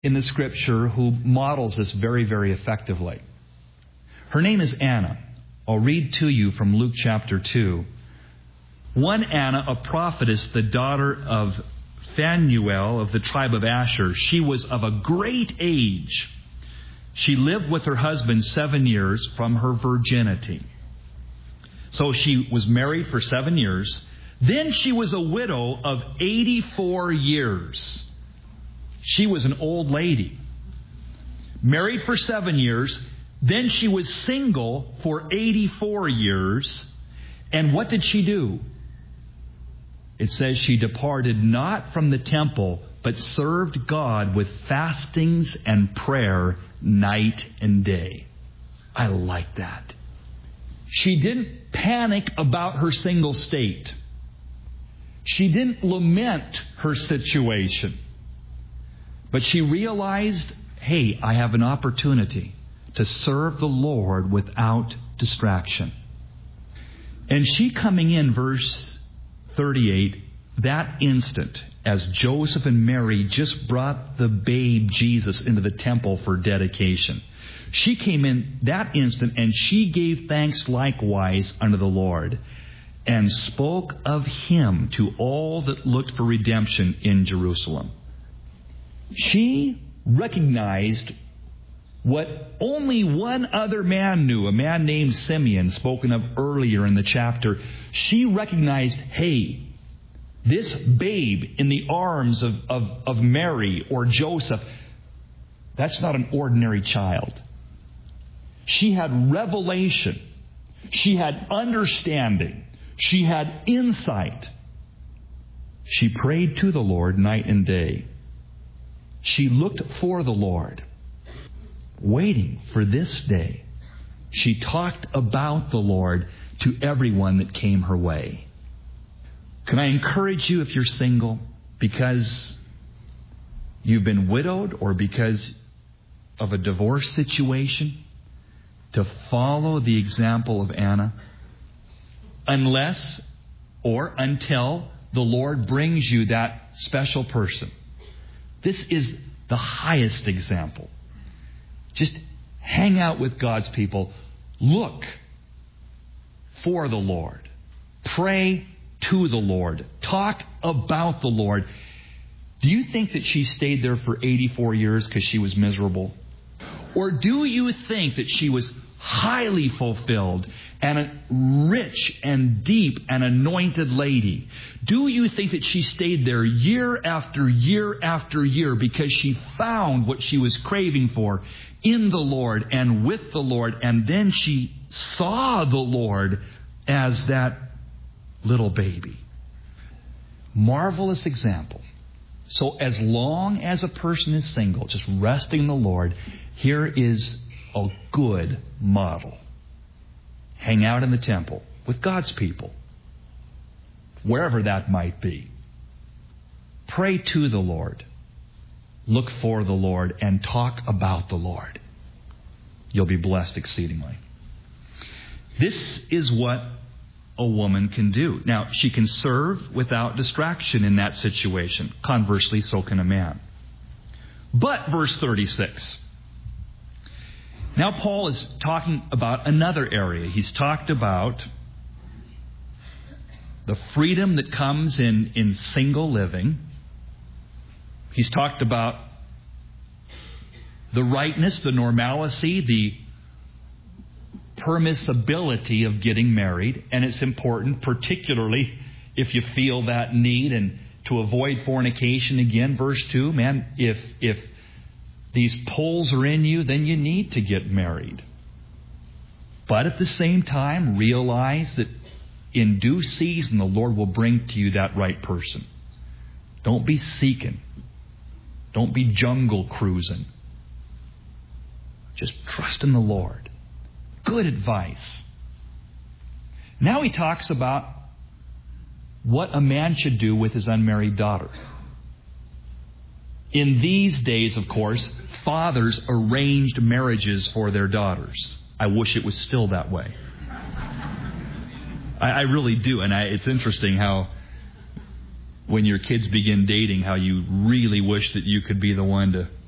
in the Scripture who models this very, very effectively. Her name is Anna. I'll read to you from Luke chapter 2. One Anna, a prophetess, the daughter of Phanuel of the tribe of Asher. She was of a great age. She lived with her husband 7 years from her virginity. So she was married for 7 years. Then she was a widow of 84 years. She was an old lady. Married for 7 years. Then she was single for 84 years. And what did she do? It says she departed not from the temple, but served God with fastings and prayer night and day. I like that. She didn't panic about her single state. She didn't lament her situation. But she realized, hey, I have an opportunity to serve the Lord without distraction. And she coming in, verse 38, that instant, as Joseph and Mary just brought the babe Jesus into the temple for dedication, she came in that instant and she gave thanks likewise unto the Lord and spoke of Him to all that looked for redemption in Jerusalem. She recognized what only one other man knew, a man named Simeon, spoken of earlier in the chapter. She recognized, hey, this babe in the arms of Mary or Joseph, that's not an ordinary child. She had revelation. She had understanding. She had insight. She prayed to the Lord night and day. She looked for the Lord, waiting for this day. She talked about the Lord to everyone that came her way. Can I encourage you, if you're single, because you've been widowed or because of a divorce situation, to follow the example of Anna, unless or until the Lord brings you that special person. This is the highest example. Just hang out with God's people. Look for the Lord. Pray to the Lord. Talk about the Lord. Do you think that she stayed there for 84 years because she was miserable? Or do you think that she was highly fulfilled and a rich and deep and anointed lady? Do you think that she stayed there year after year after year because she found what she was craving for in the Lord and with the Lord, and then she saw the Lord as that little baby? Marvelous example. So as long as a person is single, just resting in the Lord, here is a good model. Hang out in the temple with God's people, wherever that might be. Pray to the Lord. Look for the Lord and talk about the Lord. You'll be blessed exceedingly. This is what a woman can do. Now, she can serve without distraction in that situation. Conversely, so can a man. But, verse 36. Now Paul is talking about another area. He's talked about the freedom that comes in single living. He's talked about the rightness, the normalcy, the permissibility of getting married. And it's important, particularly if you feel that need, and to avoid fornication. Again, verse 2, man, if these pulls are in you, then you need to get married. But at the same time, realize that in due season, the Lord will bring to you that right person. Don't be seeking. Don't be jungle cruising. Just trust in the Lord. Good advice. Now he talks about what a man should do with his unmarried daughter. In these days, of course, fathers arranged marriages for their daughters. I wish it was still that way. I really do. And it's interesting how when your kids begin dating, how you really wish that you could be the one to